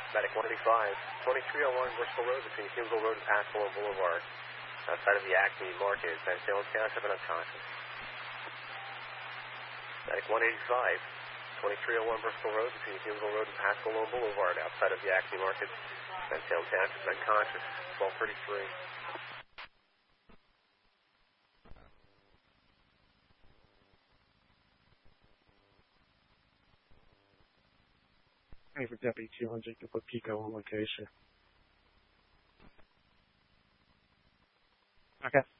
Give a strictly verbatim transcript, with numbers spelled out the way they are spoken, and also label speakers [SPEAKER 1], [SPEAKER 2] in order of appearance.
[SPEAKER 1] Medic one eighty-five, twenty-three oh one Bristol Road between Hughesville Road and Pascal Boulevard. Outside of the Acme Market, San Salem Township and unconscious. Medic one eighty-five, twenty-three oh one Bristol Road between Hughesville Road and Pascal Boulevard. Outside of the Acme Market, San Salem Township and unconscious. twelve thirty-three.
[SPEAKER 2] Hey, for Deputy two hundred to put Pico on location. Okay.